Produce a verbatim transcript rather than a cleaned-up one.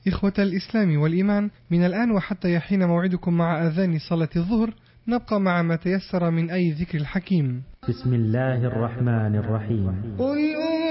إخوة الإسلام والإيمان، من الآن وحتى يحين موعدكم مع أذان صلاة الظهر نبقى مع ما تيسر من أي ذكر الحكيم. بسم الله الرحمن الرحيم. قل